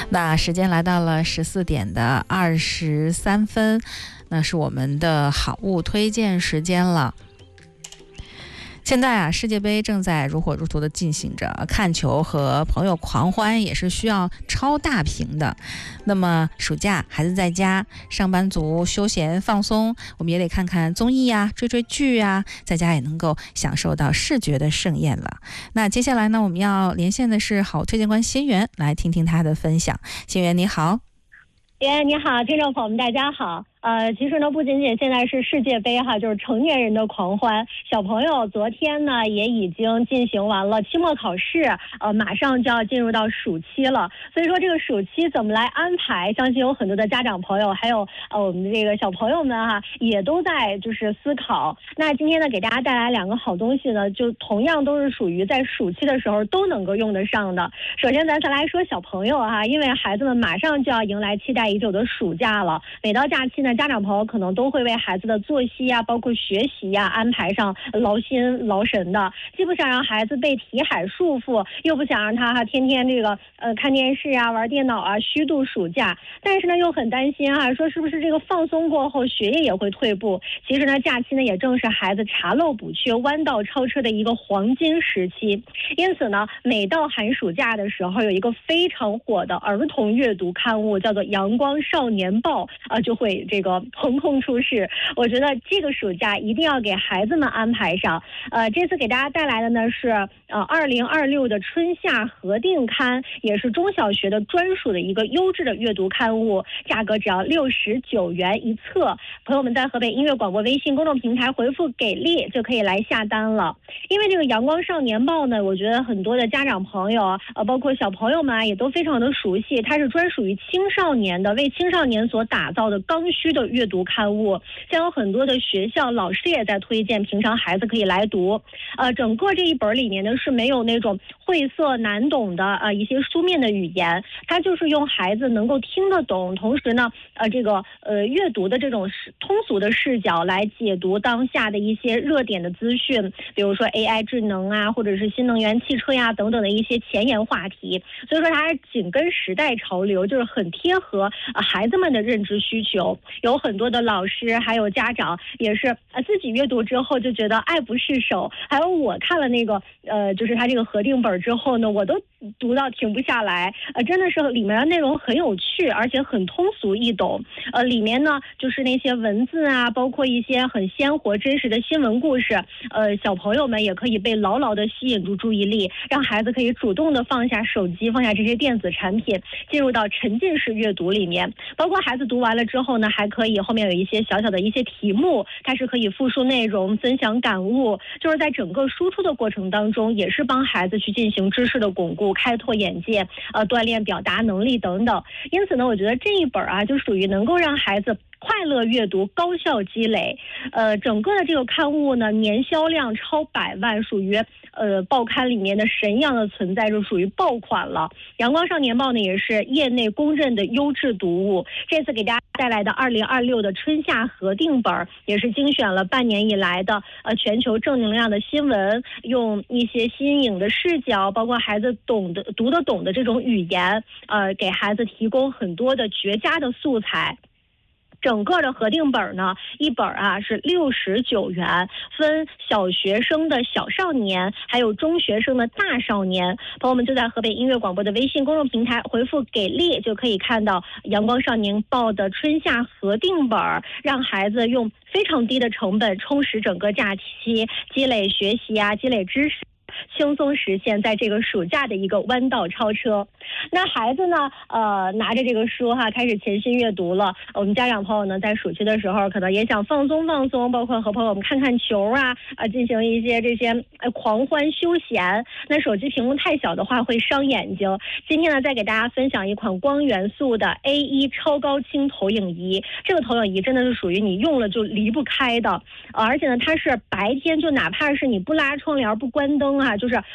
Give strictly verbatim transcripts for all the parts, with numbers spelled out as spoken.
那时间来到了十四点的二十三分，那是我们的好物推荐时间了。现在啊，世界杯正在如火如荼的进行着，看球和朋友狂欢也是需要超大屏的。那么暑假孩子在家，上班族休闲放松，我们也得看看综艺啊，追追剧啊，在家也能够享受到视觉的盛宴了。那接下来呢，我们要连线的是好推荐官新源，来听听他的分享。新源你好。 哎，你好，听众朋友们，大家好。呃，其实呢，不仅仅现在是世界杯哈，就是成年人的狂欢。小朋友昨天呢也已经进行完了期末考试，呃，马上就要进入到暑期了。所以说这个暑期怎么来安排，相信有很多的家长朋友，还有呃我们的这个小朋友们哈，也都在就是思考。那今天呢，给大家带来两个好东西呢，就同样都是属于在暑期的时候都能够用得上的。首先咱先来说小朋友哈，因为孩子们马上就要迎来期待已久的暑假了，每到假期呢，家长朋友可能都会为孩子的作息呀、啊，包括学习呀、啊、安排上劳心劳神的，既不想让孩子被题海束缚，又不想让他哈天天这个呃看电视啊、玩电脑啊，虚度暑假。但是呢，又很担心哈、啊，说是不是这个放松过后学业也会退步？其实呢，假期呢也正是孩子查漏补缺、弯道超车的一个黄金时期。因此呢，每到寒暑假的时候，有一个非常火的儿童阅读刊物，叫做《阳光少年报》啊、呃，就会这个横空出世。我觉得这个暑假一定要给孩子们安排上。呃，这次给大家带来的呢是呃二零二六的春夏合订刊，也是中小学的专属的一个优质的阅读刊物，价格只要六十九元一册。朋友们在河北音乐广播微信公众平台回复给力就可以来下单了。因为这个阳光少年报呢，我觉得很多的家长朋友呃包括小朋友们啊也都非常的熟悉，它是专属于青少年的，为青少年所打造的刚需的阅读刊物，像有很多的学校老师也在推荐，平常孩子可以来读。呃，整个这一本里面呢是没有那种晦涩难懂的呃一些书面的语言，它就是用孩子能够听得懂，同时呢呃这个呃阅读的这种通俗的视角来解读当下的一些热点的资讯，比如说 A I 智能啊，或者是新能源汽车呀等等的一些前沿话题。所以说它紧跟时代潮流，就是很贴合呃孩子们的认知需求。有很多的老师还有家长也是呃自己阅读之后就觉得爱不释手，还有我看了那个呃就是他这个合订本之后呢，我都读到停不下来。呃真的是里面的内容很有趣，而且很通俗易懂。呃里面呢就是那些文字啊，包括一些很鲜活真实的新闻故事，呃小朋友们也可以被牢牢的吸引住注意力，让孩子可以主动的放下手机，放下这些电子产品，进入到沉浸式阅读里面。包括孩子读完了之后呢，还可以后面有一些小小的一些题目，它是可以复述内容、分享感悟，就是在整个输出的过程当中，也是帮孩子去进行知识的巩固、开拓眼界，呃，锻炼表达能力等等。因此呢，我觉得这一本啊，就属于能够让孩子快乐阅读、高效积累。呃，整个的这个刊物呢，年销量超百万，属于呃报刊里面的神一样的存在，就属于爆款了。阳光少年报呢，也是业内公认的优质读物。这次给大家带来的二零二六的春夏合订本，也是精选了半年以来的呃全球正能量的新闻，用一些新颖的视角，包括孩子懂得读得懂的这种语言，呃，给孩子提供很多的绝佳的素材。整个的合订本呢，一本啊是六十九元，分小学生的小少年，还有中学生的大少年。朋友们就在河北音乐广播的微信公众平台回复给力，就可以看到阳光少年报的春夏合订本，让孩子用非常低的成本充实整个假期，积累学习啊，积累知识，轻松实现在这个暑假的一个弯道超车。那孩子呢呃拿着这个书哈开始潜心阅读了。我们家长朋友呢在暑期的时候可能也想放松放松，包括和朋友们看看球啊啊进行一些这些呃狂欢休闲。那手机屏幕太小的话会伤眼睛。今天呢再给大家分享一款光元素的 A 一 超高清投影仪。这个投影仪真的是属于你用了就离不开的，呃、而且呢它是白天就哪怕是你不拉窗帘不关灯啊，就是呃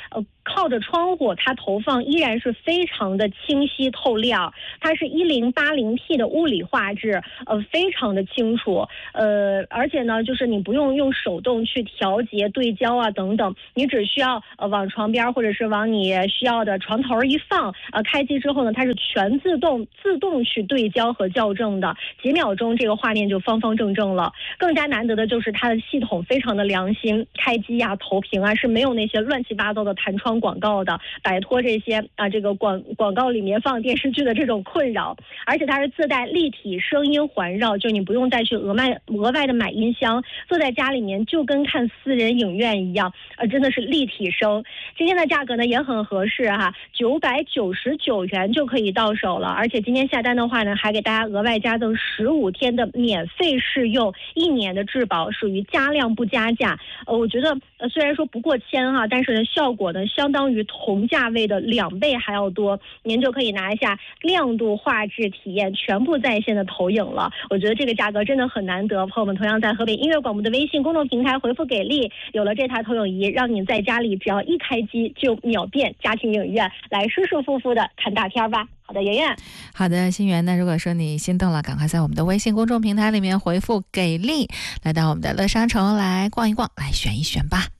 靠着窗户，它投放依然是非常的清晰透亮，它是一零八零 P 的物理画质，呃，非常的清楚，呃，而且呢，就是你不用用手动去调节对焦啊等等，你只需要呃往床边或者是往你需要的床头一放，呃，开机之后呢，它是全自动自动去对焦和校正的，几秒钟这个画面就方方正正了。更加难得的就是它的系统非常的良心，开机啊、投屏啊是没有那些乱七八糟的弹窗广告的，摆脱这些啊这个广广告里面放电视剧的这种困扰。而且它是自带立体声音环绕，就你不用再去额外额外的买音箱，坐在家里面就跟看私人影院一样，呃，真的是立体声。今天的价格呢也很合适哈，九百九十九元就可以到手了。而且今天下单的话呢，还给大家额外加赠十五天的免费试用，一年的质保，属于加量不加价。呃，我觉得呃虽然说不过千哈，但是呢效果呢相当于同价位的两倍还要多，您就可以拿下亮度、画质、体验全部在线的投影了。我觉得这个价格真的很难得，朋友们同样在河北音乐广播的微信公众平台回复给力，有了这台投影仪，让你在家里只要一开机就秒变家庭影院，来舒舒服服的看大片吧。好的，圆圆。 好的，心源，那如果说你心动了，赶快在我们的微信公众平台里面回复给力，来到我们的乐商城来逛一逛，来选一选吧。